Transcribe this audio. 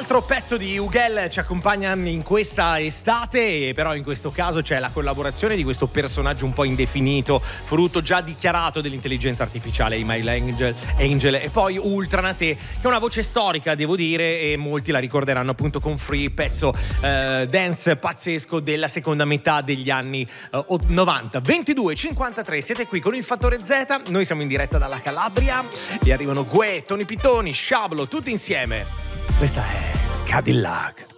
Altro pezzo di Ugel ci accompagna in questa estate, però in questo caso c'è la collaborazione di questo personaggio un po' indefinito, frutto già dichiarato dell'intelligenza artificiale, Email Angel, e poi Ultranate, che è una voce storica, devo dire, e molti la ricorderanno appunto con Free, pezzo dance pazzesco della seconda metà degli anni 90. 22:53, siete qui con il Fattore Z, noi siamo in diretta dalla Calabria e arrivano Gue, Tony Pitoni, Sciablo, tutti insieme. Questa è Cadillac.